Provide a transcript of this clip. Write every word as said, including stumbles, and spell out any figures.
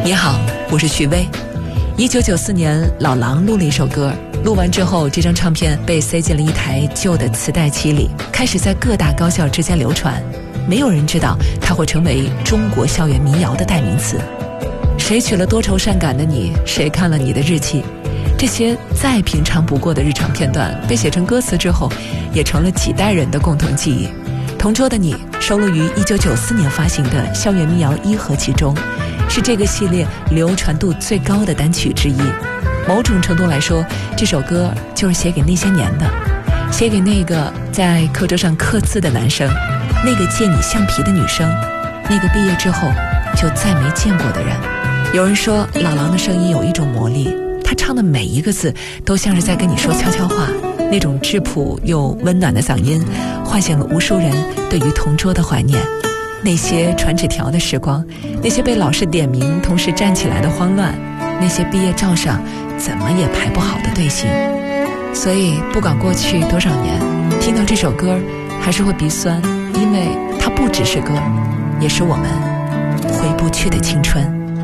你好，我是徐薇。一九九四年，老狼录了一首歌，录完之后，这张唱片被塞进了一台旧的磁带机里，开始在各大高校之间流传。没有人知道它会成为中国校园民谣的代名词。谁娶了多愁善感的你？谁看了你的日记？这些再平常不过的日常片段，被写成歌词之后，也成了几代人的共同记忆。同桌的你收录于一九九四年发行的《校园民谣一合集》中，是这个系列流传度最高的单曲之一。某种程度来说，这首歌就是写给那些年的，写给那个在课桌上刻字的男生，那个借你橡皮的女生，那个毕业之后就再没见过的人。有人说老狼的声音有一种魔力，他唱的每一个字都像是在跟你说悄悄话，那种质朴又温暖的嗓音唤醒了无数人对于同桌的怀念。那些传纸条的时光，那些被老师点名同时站起来的慌乱，那些毕业照上怎么也排不好的队形。所以不管过去多少年，听到这首歌还是会鼻酸，因为它不只是歌，也是我们回不去的青春。